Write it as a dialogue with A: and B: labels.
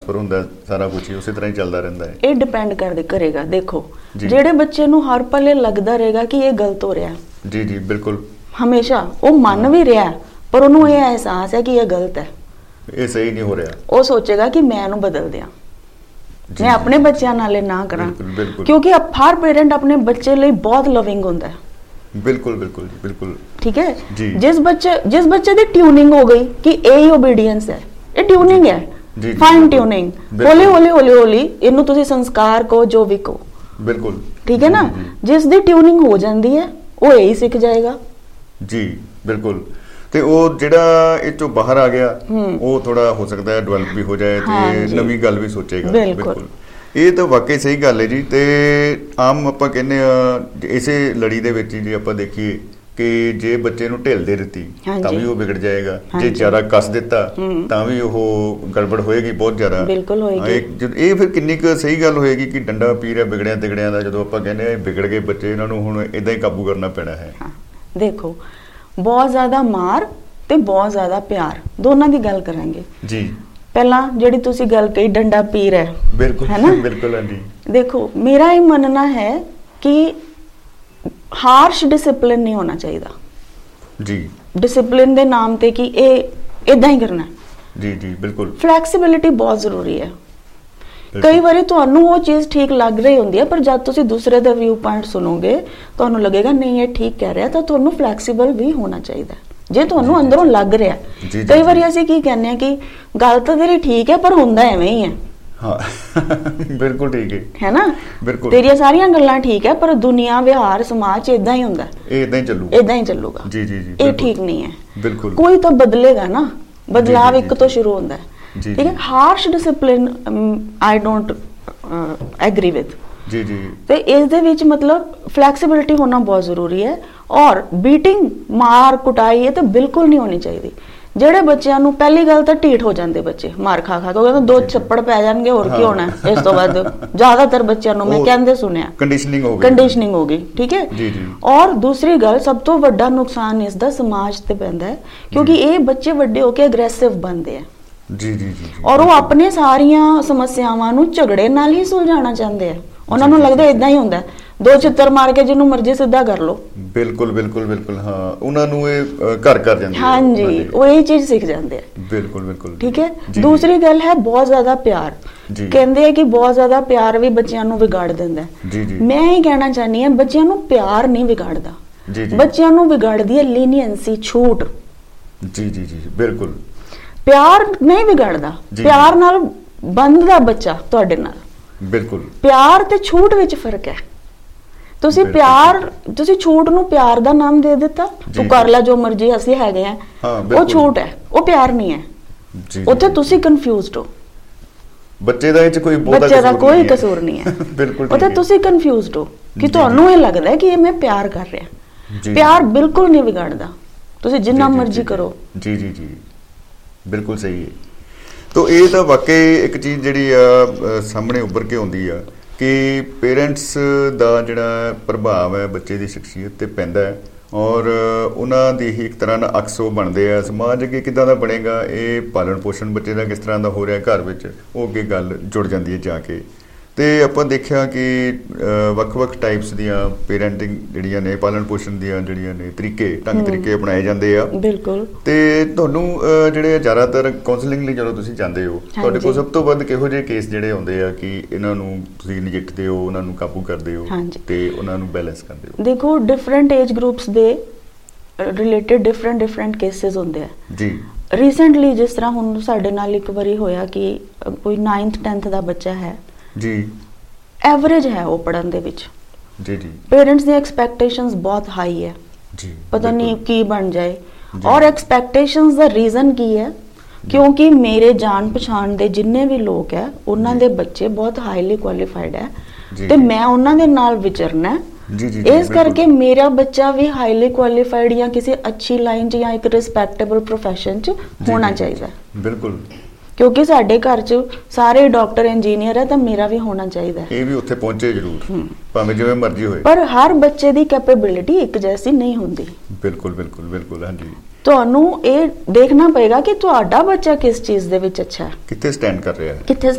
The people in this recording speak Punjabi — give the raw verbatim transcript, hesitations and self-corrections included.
A: ਪਰ ਹੁੰਦਾ ਸਾਰਾ ਕੁਝ ਹੀ ਉਸੇ ਤਰ੍ਹਾਂ ਹੀ ਚੱਲਦਾ ਰਹਿੰਦਾ ਹੈ।
B: ਇਹ ਡਿਪੈਂਡ ਕਰਦੇ ਕਰੇਗਾ। ਦੇਖੋ ਜਿਹੜੇ ਬੱਚੇ ਨੂੰ ਹਰ ਪਲੇ ਲੱਗਦਾ ਰਹੇਗਾ ਕਿ ਇਹ ਗਲਤ ਹੋ ਰਿਹਾ
A: ਜੀ ਜੀ ਬਿਲਕੁਲ,
B: ਹਮੇਸ਼ਾ ਉਹ ਮੰਨ ਵੀ ਰਿਹਾ ਪਰ ਉਹਨੂੰ ਇਹ ਅਹਿਸਾਸ ਹੈ ਕਿ ਇਹ ਗਲਤ ਹੈ,
A: ਇਹ ਸਹੀ ਨਹੀਂ ਹੋ ਰਿਹਾ,
B: ਉਹ ਸੋਚੇਗਾ ਕਿ ਮੈਂ ਇਹਨੂੰ ਬਦਲ ਦਿਆਂ, ਮੈਂ ਆਪਣੇ ਬੱਚਿਆਂ ਨਾਲ ਇਹ ਨਾ ਕਰਾਂ, ਕਿਉਂਕਿ ਹਰ ਪੇਰੈਂਟ ਆਪਣੇ ਬੱਚੇ ਲਈ ਬਹੁਤ ਲਵਿੰਗ ਹੁੰਦਾ ਹੈ।
A: ਬਿਲकुल बिल्कुल जी बिल्कुल
B: ठीक है। जिस बच्चे जिस बच्चे की ट्यूनिंग हो गई कि यही ओबीडियंस है, ये ट्यूनिंग है, फाइन ट्यूनिंग, हौली हौली हौली हौली इनू तुसी संस्कार को जो भी को
A: बिल्कुल
B: ठीक है ना, जिस दी ट्यूनिंग हो जाती है वो यही सीख जाएगा
A: जी बिल्कुल। ਤੇ ਉਹ ਜਿਹੜਾ ਇਹ ਤੋਂ ਬਾਹਰ ਆ ਗਿਆ ਉਹ ਥੋੜਾ ਹੋ ਸਕਦਾ ਹੈ ਡਿਵੈਲਪ ਵੀ ਹੋ ਜਾਏ ਤੇ ਨਵੀਂ ਗੱਲ ਵੀ ਸੋਚੇਗਾ। ਬਿਲਕੁਲ ਇਹ ਤਾਂ ਵਾਕਈ ਸਹੀ ਗੱਲ ਹੈ ਜੀ। ਤੇ ਆਮ ਆਪਾਂ ਕਹਿੰਦੇ ਆ ਇਸੇ ਲੜੀ ਦੇ ਵਿੱਚ ਜੇ ਆਪਾਂ ਦੇਖੀਏ ਕਿ ਜੇ ਬੱਚੇ ਨੂੰ ਢਿੱਲ ਦੇ ਦਿੱਤੀ ਤਾਂ ਵੀ ਉਹ ਵਿਗੜ ਜਾਏਗਾ, ਜੇ ਜ਼ਿਆਦਾ ਕੱਸ ਦਿੱਤਾ ਤਾਂ ਵੀ ਉਹ ਗੜਬੜ ਹੋਏਗੀ ਬਹੁਤ ਜ਼ਿਆਦਾ।
B: ਬਿਲਕੁਲ ਹੋਏਗੀ।
A: ਇਹ ਫਿਰ ਕਿੰਨੀ ਕੁ ਸਹੀ ਗੱਲ ਹੋਏਗੀ ਕਿ ਡੰਡਾ ਪੀਰ ਹੈ ਵਿਗੜਿਆ ਤਿਗੜਿਆਂ ਦਾ, ਜਦੋਂ ਆਪਾਂ ਕਹਿੰਦੇ ਆ ਵਿਗੜ ਗਏ ਬੱਚੇ, ਇਹਨਾਂ ਨੂੰ ਹੁਣ ਇਦਾਂ ਹੀ ਕਾਬੂ ਕਰਨਾ ਪੈਣਾ ਹੈ।
B: ਦੇਖੋ ਬਹੁਤ ਜ਼ਿਆਦਾ ਮਾਰ ਤੇ ਬਹੁਤ ਜ਼ਿਆਦਾ ਪਿਆਰ ਦੋਨਾਂ ਦੀ ਗੱਲ ਕਰਾਂਗੇ
A: ਜੀ। ਪਹਿਲਾਂ
B: ਜਿਹੜੀ ਤੁਸੀਂ ਗੱਲ ਕਹੀ ਡੰਡਾ ਪੀਰ ਹੈ,
A: ਬਿਲਕੁਲ ਹੈ ਨਾ, ਬਿਲਕੁਲ ਹਾਂਜੀ।
B: ਦੇਖੋ ਮੇਰਾ ਇਹ ਮੰਨਣਾ ਹੈ ਕਿ ਹਾਰਸ਼ ਡਿਸਪਲਿਨ ਨਹੀਂ ਹੋਣਾ ਚਾਹੀਦਾ
A: ਜੀ,
B: ਡਿਸਪਲਿਨ ਦੇ ਨਾਮ ਤੇ ਕਿ ਇਹ ਇਦਾਂ ਹੀ ਕਰਨਾ
A: ਜੀ ਜੀ ਬਿਲਕੁਲ।
B: ਫਲੈਕਸੀਬਿਲਿਟੀ ਬਹੁਤ ਜ਼ਰੂਰੀ ਹੈ। ਕਈ ਵਾਰੀ ਤੁਹਾਨੂੰ ਉਹ ਚੀਜ਼ ਠੀਕ ਲੱਗ ਰਹੀ ਹੁੰਦੀ ਹੈ ਪਰ ਜਦ ਤੁਸੀਂ ਦੂਸਰੇ ਦਾ ਵਿਊ ਪੁਆਇੰਟ ਸੁਣੋਗੇ ਤੁਹਾਨੂੰ ਲੱਗੇਗਾ ਨਹੀਂ ਇਹ ਠੀਕ ਕਹਿ ਰਿਹਾ, ਤਾਂ ਤੁਹਾਨੂੰ ਫਲੈਕਸੀਬਲ ਵੀ ਹੋਣਾ ਚਾਹੀਦਾ ਜੇ ਤੁਹਾਨੂੰ ਅੰਦਰੋਂ ਲੱਗ ਰਿਹਾ। ਕਈ ਵਾਰੀ ਅਸੀਂ ਕੀ ਕਹਿੰਦੇ ਆ ਕਿ ਗੱਲ ਤਾਂ ਤੇਰੀ ਠੀਕ ਹੈ ਪਰ ਹੁੰਦਾ ਐਵੇਂ ਹੀ ਹੈ।
A: ਹਾਂ ਬਿਲਕੁਲ ਠੀਕ ਹੈ
B: ਹੈ ਨਾ,
A: ਬਿਲਕੁਲ
B: ਤੇਰੀਆਂ ਸਾਰੀਆਂ ਗੱਲਾਂ ਠੀਕ ਹੈ ਪਰ ਦੁਨੀਆ ਵਿਹਾਰ ਸਮਾਜ ਇਦਾਂ ਹੀ ਹੁੰਦਾ,
A: ਇਹ ਇਦਾਂ ਹੀ ਚੱਲੂਗਾ,
B: ਇਦਾਂ ਹੀ ਚੱਲੂਗਾ
A: ਜੀ ਜੀ ਜੀ।
B: ਇਹ ਠੀਕ ਨਹੀਂ ਹੈ
A: ਬਿਲਕੁਲ।
B: ਕੋਈ ਤਾਂ ਬਦਲੇਗਾ ਨਾ, ਬਦਲਾਵ ਇੱਕ ਤੋਂ ਸ਼ੁਰੂ ਹੁੰਦਾ ਹੈ ਠੀਕ ਹੈ। Harsh discipline I don't agri with
A: ਜੀ ਜੀ।
B: ਤੇ ਇਸ ਦੇ ਵਿੱਚ ਮਤਲਬ ਫਲੈਕਸੀਬਿਲਿਟੀ ਹੋਣਾ ਬਹੁਤ ਜ਼ਰੂਰੀ ਹੈ। ਔਰ ਬੀਟਿੰਗ ਮਾਰ ਕੁਟਾਈ ਇਹ ਤਾਂ ਬਿਲਕੁਲ ਨਹੀਂ ਹੋਣੀ ਚਾਹੀਦੀ। ਜਿਹੜੇ ਬੱਚਿਆਂ ਨੂੰ ਪਹਿਲੀ ਗੱਲ ਤਾਂ ਢੀਠ ਹੋ ਜਾਂਦੇ ਬੱਚੇ ਮਾਰ ਖਾ ਖਾ ਕੇ, ਕਹਿੰਦੇ ਦੋ ਛੱਪੜ ਪੈ ਜਾਣਗੇ ਹੋਰ ਕੀ ਹੋਣਾ ਇਸ ਤੋਂ ਬਾਅਦ। ਜ਼ਿਆਦਾਤਰ ਬੱਚਿਆਂ ਨੂੰ ਮੈਂ ਕਹਿੰਦੇ ਸੁਣਿਆ
A: ਕੰਡੀਸ਼ਨਿੰਗ ਹੋ ਗਈ,
B: ਕੰਡੀਸ਼ਨਿੰਗ ਹੋ ਗਈ ਠੀਕ ਹੈ
A: ਜੀ ਜੀ।
B: ਔਰ ਦੂਸਰੀ ਗੱਲ ਸਭ ਤੋਂ ਵੱਡਾ ਨੁਕਸਾਨ ਇਸ ਦਾ ਸਮਾਜ ਤੇ ਪੈਂਦਾ ਹੈ ਕਿਉਂਕਿ ਇਹ ਬੱਚੇ ਵੱਡੇ ਹੋ ਕੇ ਅਗਰੈਸਿਵ ਬਣਦੇ ਆ
A: ਜੀ ਜੀ ਜੀ,
B: ਔਰ ਉਹ ਆਪਣੇ ਸਾਰੀਆਂ ਸਮੱਸਿਆਵਾਂ ਨੂੰ ਝਗੜੇ ਨਾਲ ਹੀ ਸੁਲਝਾਉਣਾ ਚਾਹੁੰਦੇ ਆ। ਉਹਨਾਂ ਨੂੰ ਲੱਗਦਾ ਇਦਾਂ ਹੀ ਹੁੰਦਾ, ਦੋ ਚਿੱਤਰ ਮਾਰ ਕੇ ਜਿਹਨੂੰ ਮਰਜ਼ੀ ਸਿੱਧਾ ਕਰ ਲੋ। ਬਿਲਕੁਲ
A: ਬਿਲਕੁਲ ਬਿਲਕੁਲ ਹਾਂ, ਉਹਨਾਂ ਨੂੰ ਇਹ ਘਰ ਕਰ ਜਾਂਦੇ
B: ਹਾਂਜੀ, ਉਹ ਇਹ ਚੀਜ਼ ਸਿੱਖ ਜਾਂਦੇ ਆ।
A: ਬਿਲਕੁਲ ਬਿਲਕੁਲ
B: ਠੀਕ ਹੈ। ਦੂਸਰੀ ਗੱਲ ਹੈ ਬਹੁਤ ਜ਼ਿਆਦਾ ਪਿਆਰ। ਕਹਿੰਦੇ ਆ ਕਿ ਬਹੁਤ ਜ਼ਿਆਦਾ ਪਿਆਰ ਵੀ ਬੱਚਿਆਂ ਨੂੰ ਵਿਗਾੜ ਦਿੰਦਾ
A: ਜੀ ਜੀ।
B: ਮੈਂ ਇਹ ਕਹਿਣਾ ਚਾਹਨੀ ਹਾਂ ਬੱਚਿਆਂ ਨੂੰ ਪਿਆਰ ਨਹੀਂ ਵਿਗਾੜਦਾ, ਬੱਚਿਆਂ ਨੂੰ ਵਿਗਾੜਦੀ ਹੈ ਲੀਨੀਅੰਸੀ, ਛੂਟ।
A: ਜੀ ਜੀ ਜੀ ਬਿਲਕੁਲ।
B: ਪਿਆਰ ਨਹੀਂ ਵਿਗੜਦਾ, ਪਿਆਰ ਨਾਲ ਬੰਧਦਾ ਬੱਚਾ ਤੁਹਾਡੇ ਨਾਲ। ਬਿਲਕੁਲ। ਪਿਆਰ ਤੇ ਛੂਟ ਵਿੱਚ ਫਰਕ ਹੈ। ਤੁਸੀਂ ਪਿਆਰ ਤੁਸੀਂ ਛੂਟ ਨੂੰ ਪਿਆਰ ਦਾ ਨਾਮ ਦੇ ਦਿੱਤਾ, ਤੂੰ ਕਰ ਲੈ ਜੋ ਮਰਜ਼ੀ ਅਸੀਂ ਹੈਗੇ ਆ, ਉਹ ਛੂਟ ਹੈ, ਉਹ ਪਿਆਰ ਨਹੀਂ ਹੈ। ਉੱਥੇ ਤੁਸੀਂ ਕਨਫਿਊਜ਼ਡ ਹੋ,
A: ਬੱਚੇ ਦਾ ਇਹ ਚ ਕੋਈ
B: ਬੱਚੇ ਦਾ ਕੋਈ ਕਸੂਰ ਨਹੀਂ ਹੈ। ਬਿਲਕੁਲ। ਉੱਥੇ ਤੁਸੀਂ ਕਨਫਿਊਜ਼ਡ ਹੋ ਕਿ ਤੁਹਾਨੂੰ ਇਹ ਲੱਗਦਾ ਹੈ ਕਿ ਇਹ ਮੈਂ ਪਿਆਰ ਕਰ ਰਿਹਾ। ਪਿਆਰ ਬਿਲਕੁਲ ਨਹੀਂ ਵਿਗੜਦਾ, ਤੁਸੀਂ ਜਿੰਨਾ ਮਰਜ਼ੀ ਕਰੋ।
A: ਜੀ ਜੀ ਜੀ ਬਿਲਕੁਲ ਸਹੀ ਹੈ। ਤੋ ਇਹ ਤਾਂ ਵਾਕਈ ਇੱਕ ਚੀਜ਼ ਜਿਹੜੀ ਆ ਸਾਹਮਣੇ ਉੱਭਰ ਕੇ ਆਉਂਦੀ ਆ ਕਿ ਪੇਰੈਂਟਸ ਦਾ ਜਿਹੜਾ ਪ੍ਰਭਾਵ ਹੈ ਬੱਚੇ ਦੀ ਸ਼ਖਸੀਅਤ ਤੇ ਪੈਂਦਾ ਹੈ ਔਰ ਉਹਨਾਂ ਦੀ ਹੀ ਇੱਕ ਤਰ੍ਹਾਂ ਨਾਲ ਅਕਸ ਉਹ ਬਣਦੇ ਆ। ਸਮਾਜ ਅੱਗੇ ਕਿੱਦਾਂ ਦਾ ਬਣੇਗਾ, ਇਹ ਪਾਲਣ ਪੋਸ਼ਣ ਬੱਚੇ ਦਾ ਕਿਸ ਤਰ੍ਹਾਂ ਦਾ ਹੋ ਰਿਹਾ ਘਰ ਵਿੱਚ, ਉਹ ਅੱਗੇ ਗੱਲ ਜੁੜ ਜਾਂਦੀ ਹੈ ਜਾ ਕੇ। ਤੇ ਆਪਾਂ ਦੇਖਿਆ ਕਿ ਵੱਖ-ਵੱਖ ਟਾਈਪਸ ਦੀਆਂ ਪੇਰੈਂਟਿੰਗ ਜਿਹੜੀਆਂ ਨੇ, ਪਾਲਣ ਪੋਸ਼ਣ ਦੀਆਂ ਜਿਹੜੀਆਂ ਨੇ ਤਰੀਕੇ ਢੰਗ ਤਰੀਕੇ ਅਪਣਾਏ ਜਾਂਦੇ ਆ।
B: ਬਿਲਕੁਲ।
A: ਤੇ ਤੁਹਾਨੂੰ ਜਿਹੜੇ ਜ਼ਿਆਦਾਤਰ ਕਾਉਂਸਲਿੰਗ ਲਈ ਜਦੋਂ ਤੁਸੀਂ ਜਾਂਦੇ ਹੋ, ਤੁਹਾਡੇ ਕੋਲ ਸਭ ਤੋਂ ਵੱਧ ਕਿਹੋ ਜਿਹੇ ਕੇਸ ਜਿਹੜੇ ਆਉਂਦੇ ਆ ਕਿ ਇਹਨਾਂ ਨੂੰ ਤੁਸੀਂ ਨਜਿੱਠਦੇ ਹੋ, ਉਹਨਾਂ ਨੂੰ ਕਾਬੂ ਕਰਦੇ ਹੋ ਤੇ ਉਹਨਾਂ ਨੂੰ ਬੈਲੈਂਸ ਕਰਦੇ ਹੋ?
B: ਦੇਖੋ ਡਿਫਰੈਂਟ ਏਜ ਗਰੁੱਪਸ ਦੇ ਰਿਲੇਟਡ ਡਿਫਰੈਂਟ ਡਿਫਰੈਂਟ ਕੇਸਿਸ ਹੁੰਦੇ ਆ ਜੀ। ਰੀਸੈਂਟਲੀ ਜਿਸ ਤਰ੍ਹਾਂ ਹੁਣ ਸਾਡੇ ਨਾਲ ਇੱਕ ਵਾਰੀ ਹੋਇਆ ਕਿ ਕੋਈ ਨਾਈਨਥ ਟੈਂਥ ਦਾ ਬੱਚਾ ਹੈ ਜੀ, ਐਵਰੇਜ ਹੈ ਉਹ ਪੜ੍ਹਨ ਦੇ ਵਿੱਚ ਜੀ ਜੀ। ਪੇਰੈਂਟਸ ਦੀ ਐਕਸਪੈਕਟੇਸ਼ਨਸ ਬਹੁਤ ਹਾਈ ਹੈ ਜੀ, ਪਤਾ ਨਹੀਂ ਕੀ ਬਣ ਜਾਏ। ਔਰ ਐਕਸਪੈਕਟੇਸ਼ਨਸ ਦਾ ਰੀਜ਼ਨ ਕੀ ਹੈ? ਕਿਉਂਕਿ ਮੇਰੇ ਜਾਣ ਪਛਾਣ ਦੇ ਜਿੰਨੇ ਵੀ ਲੋਕ ਹੈ ਉਹਨਾਂ ਦੇ ਬੱਚੇ ਬਹੁਤ ਹਾਈਲੀ ਕੁਆਲੀਫਾਈਡ ਹੈ ਤੇ ਮੈਂ ਉਹਨਾਂ ਦੇ ਨਾਲ ਵਿਚਰਨਾ ਇਸ ਕਰਕੇ ਮੇਰਾ ਬੱਚਾ ਵੀ ਹਾਈਲੀ ਕੁਆਲੀਫਾਈਡ ਜਾਂ ਕਿਸੇ ਅੱਛੀ ਲਾਈਨ 'ਚ ਜਾਂ ਇੱਕ ਰਿਸਪੈਕਟੇਬਲ ਪ੍ਰੋਫੈਸ਼ਨ 'ਚ ਹੋਣਾ ਚਾਹੀਦਾ। ਬਿਲਕੁਲ। ਕਿਉਂਕਿ ਸਾਡੇ ਘਰ 'ਚ ਸਾਰੇ ਡਾਕਟਰ ਇੰਜੀਨੀਅਰ ਹੈ ਤਾਂ ਮੇਰਾ ਵੀ ਹੋਣਾ ਚਾਹੀਦਾ। ਇਹ ਵੀ ਉੱਥੇ ਪਹੁੰਚੇ ਜ਼ਰੂਰ, ਭਾਵੇਂ ਜਿਵੇਂ ਮਰਜ਼ੀ ਹੋਏ। ਪਰ ਹਰ ਬੱਚੇ ਦੀ ਕੈਪੇਬਿਲਿਟੀ ਇੱਕ ਜੈਸੀ ਨਹੀਂ ਹੁੰਦੀ। ਬਿਲਕੁਲ ਬਿਲਕੁਲ ਬਿਲਕੁਲ ਹਾਂਜੀ। ਤੁਹਾਨੂੰ ਇਹ ਦੇਖਣਾ ਪਏਗਾ ਕਿ ਤੁਹਾਡਾ ਬੱਚਾ ਕਿਸ ਚੀਜ਼ ਦੇ ਵਿੱਚ ਅੱਛਾ ਹੈ, ਕਿੱਥੇ ਸਟੈਂਡ ਕਰ ਰਿਹਾ ਹੈ, ਕਿੱਥੇ